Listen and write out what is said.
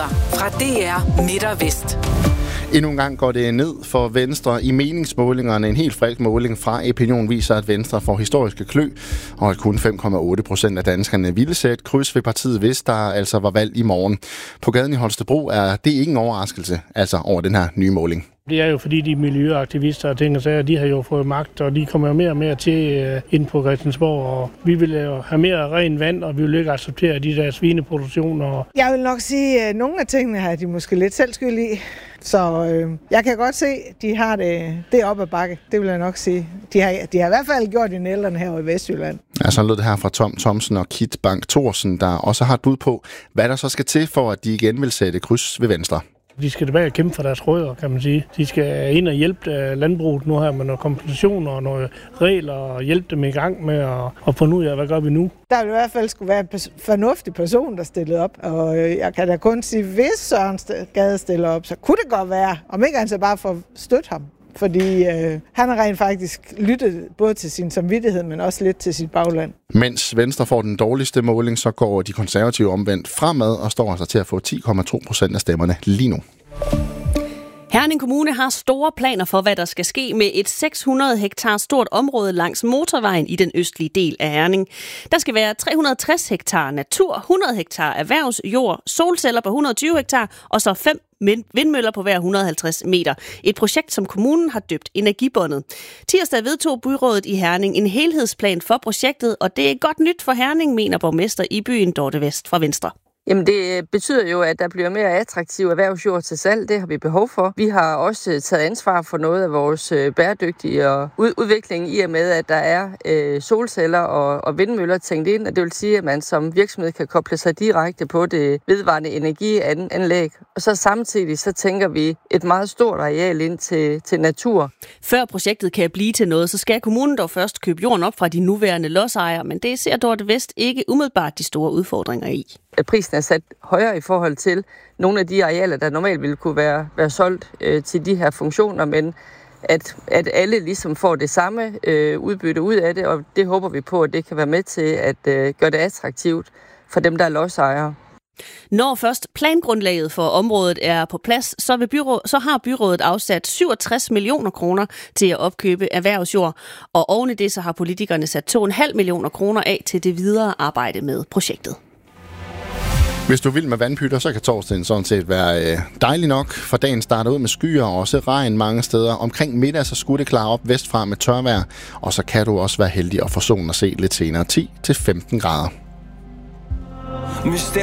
Nyheder fra DR Midt og Vest. Endnu en gang går det ned for Venstre i meningsmålingerne. En helt frisk måling fra Opinion viser, at Venstre får historiske klø, og at kun 5,8% af danskerne ville sætte kryds ved partiet, hvis der altså var valg i morgen. På gaden i Holstebro er det ikke en overraskelse, altså over den her nye måling. Det er jo fordi de miljøaktivister og ting og sager, de har jo fået magt, og de kommer jo mere og mere til ind på Christiansborg, og vi vil jo have mere ren vand, og vi vil ikke acceptere de der svineproduktioner. Jeg vil nok sige, at nogle af tingene har de måske lidt selv skyld i, så jeg kan godt se, at de har det op ad bakke, det vil jeg nok sige. De har i hvert fald gjort i nælderne her i Vestjylland. Ja, så lød det her fra Tom Thomsen og Kit Bank Thorsen, der også har et bud på, hvad der så skal til for, at de igen vil sætte kryds ved Venstre. De skal tilbage og kæmpe for deres rødder, kan man sige. De skal ind og hjælpe landbruget nu her med nogle kompensationer og nogle regler og hjælpe dem i gang med at finde ud af, hvad gør vi nu. Der vil i hvert fald skulle være en fornuftig person, der stillede op. Og jeg kan da kun sige, hvis Søren Gade stiller op, så kunne det godt være, om ikke han så bare får støtte ham. Fordi han har rent faktisk lyttet både til sin samvittighed, men også lidt til sit bagland. Mens Venstre får den dårligste måling, så går de konservative omvendt fremad og står altså til at få 10,2% af stemmerne lige nu. Herning Kommune har store planer for, hvad der skal ske med et 600 hektar stort område langs motorvejen i den østlige del af Herning. Der skal være 360 hektar natur, 100 hektar erhvervsjord, solceller på 120 hektar og så 5 vindmøller på hver 150 meter. Et projekt, som kommunen har døbt Energibåndet. Tirsdag vedtog byrådet i Herning en helhedsplan for projektet, og det er godt nyt for Herning, mener borgmester i byen Dorte West fra Venstre. Jamen det betyder jo, at der bliver mere attraktiv erhvervsjord til salg. Det har vi behov for. Vi har også taget ansvar for noget af vores bæredygtige udvikling i og med, at der er solceller og vindmøller tænkt ind. Og det vil sige, at man som virksomhed kan koble sig direkte på det vedvarende energianlæg. Og så samtidig så tænker vi et meget stort areal ind til natur. Før projektet kan blive til noget, så skal kommunen dog først købe jorden op fra de nuværende lodsejere. Men det ser Dorte West ikke umiddelbart de store udfordringer i. Prisen er sat højere i forhold til nogle af de arealer, der normalt ville kunne være solgt til de her funktioner, men at alle ligesom får det samme udbytte ud af det, og det håber vi på, at det kan være med til at gøre det attraktivt for dem, der er lodsejere. Når først plangrundlaget for området er på plads, så har byrådet afsat 67 millioner kroner til at opkøbe erhvervsjord, og oven i det så har politikerne sat 2,5 millioner kroner af til det videre arbejde med projektet. Hvis du vil med vandpytter, så kan torsdagen sådan set være dejlig nok, for dagen starter ud med skyer og også regn mange steder. Omkring middag så skulle det klare op vestfra med tørvejr, og så kan du også være heldig at få solen at se lidt senere, 10-15 grader.